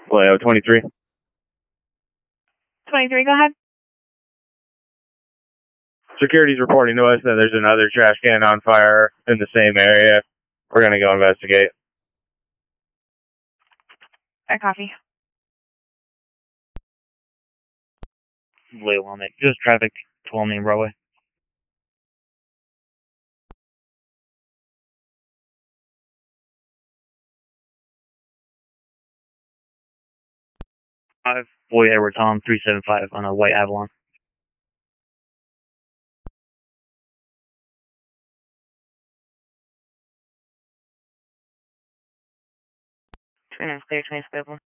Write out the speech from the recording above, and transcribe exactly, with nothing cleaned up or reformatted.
Vallejo twenty-three. twenty-three, go ahead. Security's reporting to us that there's another trash can on fire in the same area. We're going to go investigate. I copy. Vallejo on it. Just traffic, twelve main Broadway. Five, Boy Edward Tom, three seven five on a white Avalon. Train is clear, twenty-seven.